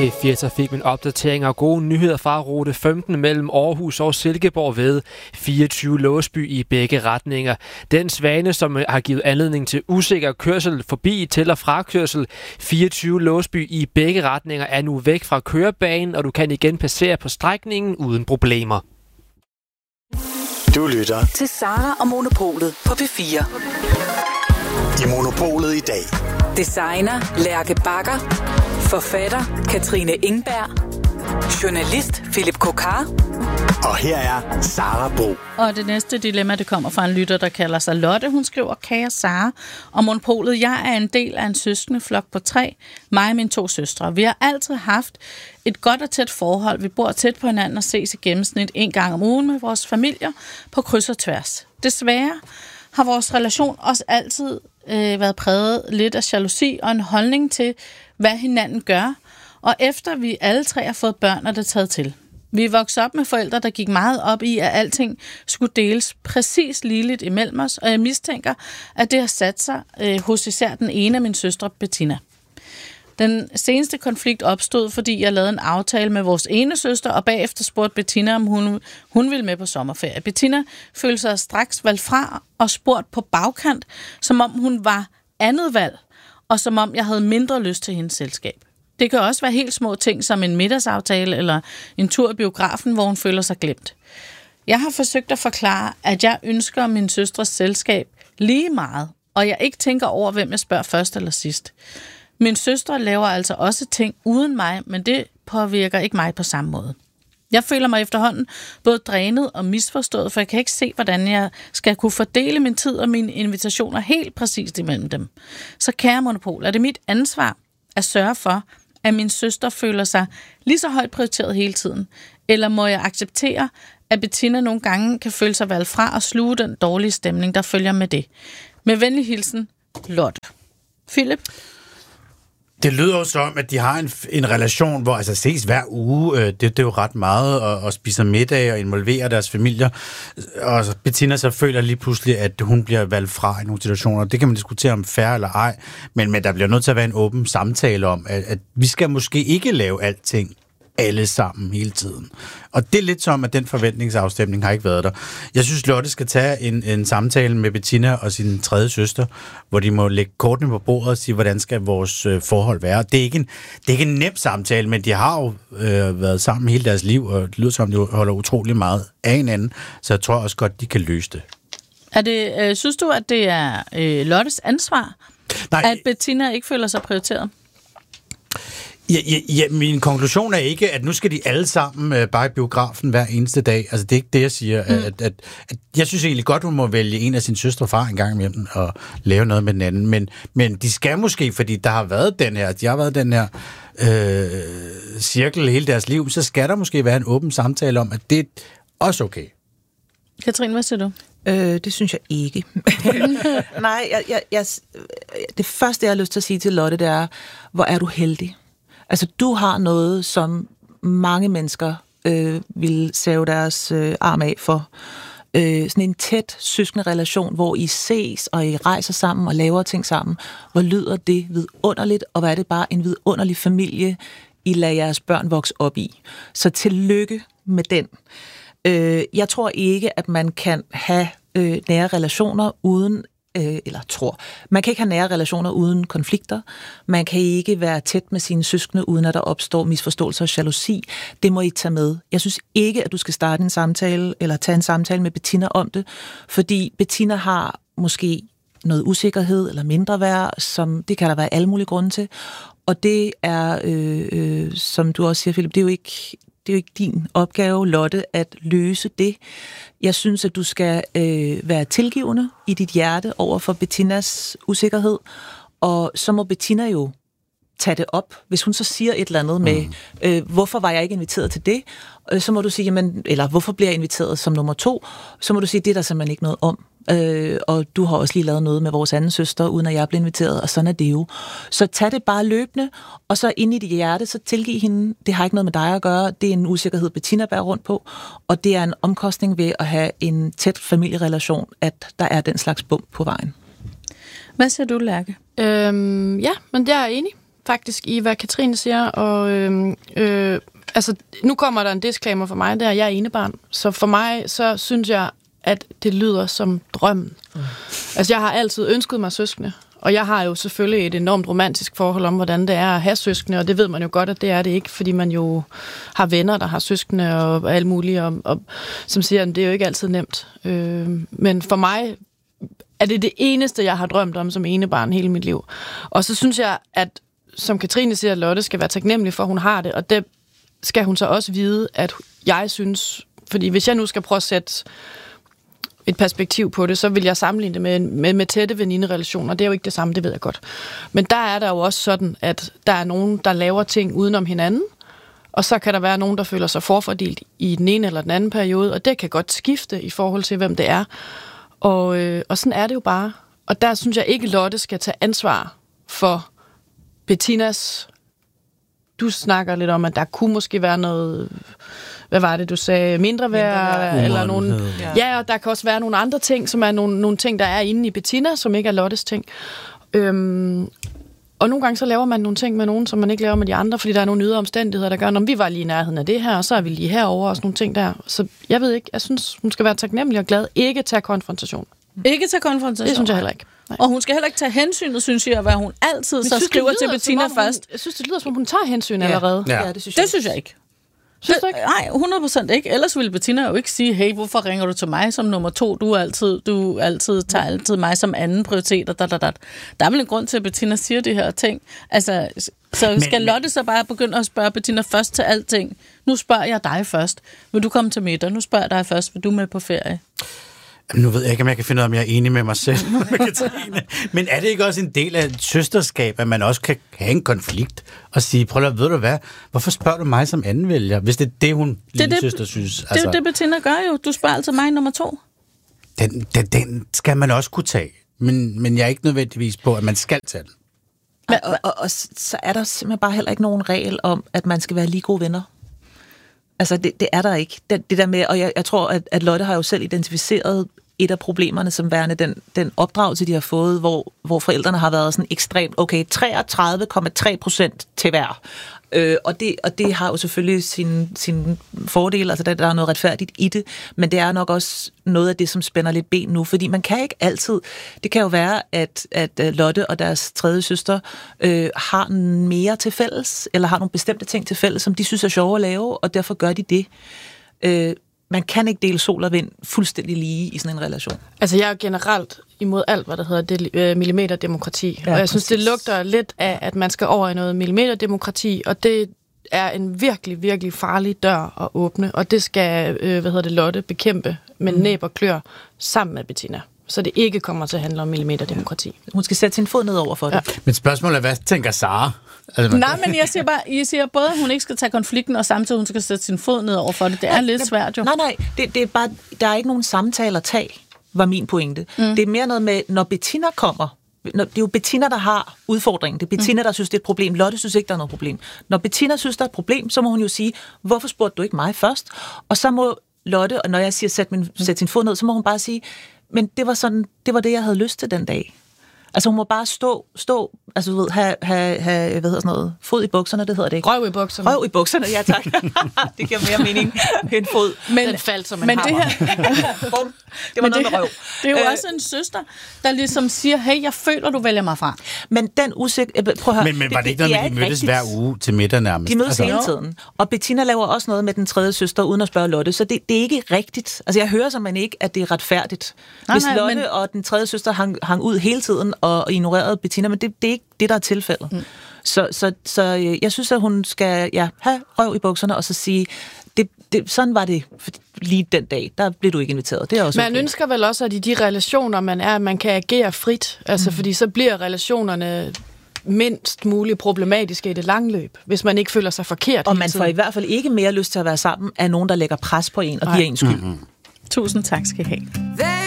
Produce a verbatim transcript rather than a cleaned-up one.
P fire Trafik med en opdatering og gode nyheder fra rute femten mellem Aarhus og Silkeborg ved fireogtyve Låsby i begge retninger. Den svane, som har givet anledning til usikker kørsel forbi til- og frakørsel fireogtyve Låsby i begge retninger, er nu væk fra kørebanen, og du kan igen passere på strækningen uden problemer. Du lytter til Sara og Monopolet på P fire. I Monopolet i dag. Designer Lærke Bagger. Forfatter Katrine Ingberg. Journalist Philip Kokar. Og her er Sara Bro. Og det næste dilemma, det kommer fra en lytter, der kalder sig Lotte. Hun skriver: Kære Sara og Monopolet, jeg er en del af en søskendeflok på tre. Mig og mine to søstre. Vi har altid haft et godt og tæt forhold. Vi bor tæt på hinanden og ses i gennemsnit en gang om ugen med vores familier på kryds og tværs. Desværre har vores relation også altid øh, været præget lidt af jalousi og en holdning til, hvad hinanden gør. Og efter vi alle tre har fået børn, er det taget til. Vi er vokset op med forældre, der gik meget op i, at alting skulle deles præcis ligeligt imellem os, og jeg mistænker, at det har sat sig øh, hos især den ene af mine søstre, Bettina. Den seneste konflikt opstod, fordi jeg lavede en aftale med vores ene søster, og bagefter spurgte Bettina, om hun, hun ville med på sommerferie. Bettina følte sig straks valgt fra og spurgt på bagkant, som om hun var andet valg, og som om jeg havde mindre lyst til hendes selskab. Det kan også være helt små ting, som en middagsaftale eller en tur i biografen, hvor hun føler sig glemt. Jeg har forsøgt at forklare, at jeg ønsker min søstres selskab lige meget, og jeg ikke tænker over, hvem jeg spørger først eller sidst. Min søstre laver altså også ting uden mig, men det påvirker ikke mig på samme måde. Jeg føler mig efterhånden både drænet og misforstået, for jeg kan ikke se, hvordan jeg skal kunne fordele min tid og mine invitationer helt præcist imellem dem. Så kære Monopol, er det mit ansvar at sørge for, at min søster føler sig lige så højt prioriteret hele tiden? Eller må jeg acceptere, at Bettina nogle gange kan føle sig valgt fra og sluge den dårlige stemning, der følger med det? Med venlig hilsen, Lotte. Philip? Det lyder jo som, at de har en, en relation, hvor altså ses hver uge. Øh, det, det er jo ret meget, og, og spiser middag og involverer deres familier. Og Bettina så føler lige pludselig, at hun bliver valgt fra i nogle situationer. Det kan man diskutere om fair eller ej, men, men der bliver nødt til at være en åben samtale om, at, at vi skal måske ikke lave alting alle sammen hele tiden. Og det er lidt som, at den forventningsafstemning har ikke været der. Jeg synes, Lotte skal tage en, en samtale med Bettina og sin tredje søster, hvor de må lægge kortene på bordet og sige, hvordan skal vores øh, forhold være. Det er, ikke en, det er ikke en nem samtale, men de har jo øh, været sammen hele deres liv, og det lyder som, de holder utrolig meget af hinanden, så jeg tror også godt, de kan løse det. Er det øh, synes du, at det er øh, Lottes ansvar, Nej, at Bettina ikke føler sig prioriteret? Ja, ja, ja, min konklusion er ikke, at nu skal de alle sammen øh, bare i biografen hver eneste dag. Altså, det er ikke det, jeg siger. Mm. At, at, at, jeg synes egentlig godt, hun må vælge en af sine søstre fra en gang imellem og lave noget med den anden. Men, men de skal måske, fordi der har været den her, de har været den her øh, cirkel hele deres liv, så skal der måske være en åben samtale om, at det er også okay. Katrine, hvad siger du? Øh, det synes jeg ikke. Nej, jeg, jeg, jeg, det første, jeg har lyst til at sige til Lotte, det er, hvor er du heldig. Altså, du har noget, som mange mennesker øh, vil save deres øh, arm af for. Øh, sådan en tæt søskende relation, hvor I ses, og I rejser sammen og laver ting sammen. Hvor lyder det vidunderligt, og hvad er det bare en vidunderlig familie, I lader jeres børn vokse op i. Så tillykke med den. Øh, jeg tror ikke, at man kan have øh, nære relationer uden Øh, eller tror. Man kan ikke have nære relationer uden konflikter. Man kan ikke være tæt med sine søskende, uden at der opstår misforståelser og jalousi. Det må I tage med. Jeg synes ikke, at du skal starte en samtale, eller tage en samtale med Bettina om det, fordi Bettina har måske noget usikkerhed eller mindre værd, som det kan der være alle mulige grunde til. Og det er, øh, øh, som du også siger, Philip, det er jo ikke... Det er jo ikke din opgave, Lotte, at løse det. Jeg synes, at du skal øh, være tilgivende i dit hjerte over for Bettinas usikkerhed, og så må Bettina jo tage det op. Hvis hun så siger et eller andet med, øh, hvorfor var jeg ikke inviteret til det, øh, så må du sige, jamen, eller hvorfor bliver jeg inviteret som nummer to, så må du sige, det er der simpelthen ikke noget om. Øh, og du har også lige lavet noget med vores anden søster, uden at jeg blev inviteret, og sådan er det jo. Så tag det bare løbende, og så ind i dit hjerte, så tilgiv hende. Det har ikke noget med dig at gøre. Det er en usikkerhed, Bettina bærer rundt på, og det er en omkostning ved at have en tæt familierelation, at der er den slags bump på vejen. Hvad siger du, Lærke? Øhm, ja, men jeg er enig. faktisk i, hvad Katrine siger, og øh, øh, altså, nu kommer der en disclaimer for mig, det er, jeg er enebarn, så for mig, så synes jeg, at det lyder som drømmen. Mm. Altså, jeg har altid ønsket mig søskende, og jeg har jo selvfølgelig et enormt romantisk forhold om, hvordan det er at have søskende, og det ved man jo godt, at det er det ikke, fordi man jo har venner, der har søskende og alt muligt, og, og som siger, det er jo ikke altid nemt. Øh, men for mig er det det eneste, jeg har drømt om som enebarn hele mit liv. Og så synes jeg, at som Katrine siger, at Lotte skal være taknemmelig for, at hun har det, og det skal hun så også vide, at jeg synes, fordi hvis jeg nu skal prøve at sætte et perspektiv på det, så vil jeg sammenligne det med, med, med tætte veninderelationer. Det er jo ikke det samme, det ved jeg godt. Men der er der jo også sådan, at der er nogen, der laver ting udenom hinanden, og så kan der være nogen, der føler sig forfordelt i den ene eller den anden periode, og det kan godt skifte i forhold til, hvem det er. Og, øh, og sådan er det jo bare. Og der synes jeg ikke, Lotte skal tage ansvar for Bettinas. Du snakker lidt om, at der kunne måske være noget, hvad var det, du sagde, mindre værd, eller nogle, ja, og der kan også være nogle andre ting, som er nogle, nogle ting, der er inde i Bettina, som ikke er Lottes ting. Øhm, og nogle gange så laver man nogle ting med nogen, som man ikke laver med de andre, fordi der er nogle ydre omstændigheder, der gør, når vi var lige i nærheden af det her, og så er vi lige herovre, og sådan nogle ting der. Så jeg ved ikke, jeg synes, hun skal være taknemmelig og glad, ikke tage konfrontation. Ikke tage konfrontation? Det synes jeg heller ikke. Nej. Og hun skal heller ikke tage hensynet, synes jeg, hvad hun altid så skriver til Bettina hun, først. Jeg synes, det lyder som om, hun tager hensyn ja. allerede. Ja, ja det synes jeg. jeg. Det synes jeg ikke. Synes du ikke? Nej, hundrede procent ikke. Ellers ville Bettina jo ikke sige, hey, hvorfor ringer du til mig som nummer to? Du er altid, du altid tager altid mig som anden prioritet. Og da, da, da. Der er vel en grund til, at Bettina siger de her ting. Altså, så men, skal Lotte så bare begynde at spørge Bettina først til alting? Nu spørger jeg dig først. Vil du komme til middag? Nu spørger jeg dig først. Vil du med på ferie? Nu ved jeg ikke, om jeg kan finde ud af, om jeg er enig med mig selv med Katrine. Men er det ikke også en del af et søsterskab, at man også kan have en konflikt og sige, prøv at ved du hvad, hvorfor spørger du mig som anden vælger, hvis det er det, hun lille søster synes? Det er altså, det, Bettina gør jo. Du spørger altid mig nummer to. Den, den, den skal man også kunne tage, men, men jeg er ikke nødvendigvis på, at man skal tage den. Men, og, og, og så er der simpelthen bare heller ikke nogen regel om, at man skal være lige gode venner. Altså, det, det er der ikke. Det, det der med, og jeg, jeg tror, at, at Lotte har jo selv identificeret et af problemerne som værende den, den opdragelse, de har fået, hvor, hvor forældrene har været sådan ekstremt, okay, treogtredive komma tre procent til hver. Øh, og, det, og det har jo selvfølgelig sin, sin fordel, altså der, der er noget retfærdigt i det, men det er nok også noget af det, som spænder lidt ben nu, fordi man kan ikke altid, det kan jo være, at, at Lotte og deres tredje søster øh, har mere til fælles, eller har nogle bestemte ting til fælles, som de synes er sjove at lave, og derfor gør de det. Øh, Man kan ikke dele sol og vind fuldstændig lige i sådan en relation. Altså, jeg er generelt imod alt, hvad der hedder det, øh, millimeterdemokrati. Ja, og jeg synes, præcis. Det lugter lidt af, at man skal over i noget millimeterdemokrati, og det er en virkelig, virkelig farlig dør at åbne, og det skal, øh, hvad hedder det, Lotte bekæmpe med mm. næb og klør sammen med Bettina. Så det ikke kommer til at handle om millimeterdemokrati. Hun skal sætte sin fod ned over for det. Ja. Men spørgsmålet er, hvad tænker Sara? Altså, Nej, men jeg siger bare, jeg siger både, at hun ikke skal tage konflikten, og samtidig hun skal sætte sin fod ned over for det. Det er nej, lidt svært jo. Nej, nej, det, det er bare, der er ikke nogen samtaler at tage, var min pointe. Mm. Det er mere noget med, når Bettina kommer, når, det er jo Bettina, der har udfordringen. Det er Bettina, mm. der synes, det er et problem. Lotte synes ikke, der er noget problem. Når Bettina synes, der er et problem, så må hun jo sige, hvorfor spurgte du ikke mig først? Og så må Lotte, og når jeg siger, sæt, min, sæt sin fod ned, så må hun bare sige, men det var sådan, det var det, jeg havde lyst til den dag. Altså hun må bare stå, stå altså du ved, have, have, have hvad hedder sådan noget, fod i bukserne, det hedder det ikke. Røv i bukserne. Røv i bukserne, ja tak. Det giver mere mening end fod. Men, den faldt som en men hammer. Det, her, Bum, det var noget det, med røv. Det er jo øh, også en søster, der ligesom siger, hey, jeg føler, du vælger mig fra. Men den usikker... Prøv at høre. Men, men var det ikke noget, med, de mødtes rigtigt. Hver uge til middag nærmest? De mødes altså. hele tiden. Og Bettina laver også noget med den tredje søster, uden at spørge Lotte. Så det, det er ikke rigtigt. Altså jeg hører simpelthen ikke, at det er retfærdigt. Nej, Hvis nej, Lotte men... og den tredje søster hang, hang ud hele tiden og ignorerede Bettina, men det, det er ikke det, der er tilfældet. Mm. Så, så, så jeg synes, at hun skal ja, have røv i bukserne og så sige, det, det, sådan var det lige den dag. Der blev du ikke inviteret. Det er også man okay. ønsker vel også, at i de relationer, man er, man kan agere frit. Altså, mm. fordi så bliver relationerne mindst muligt problematiske i det lange løb, hvis man ikke føler sig forkert. Og man får i hvert fald ikke mere lyst til at være sammen af nogen, der lægger pres på en og giver en skyld. Mm-hmm. Tusind tak skal I have.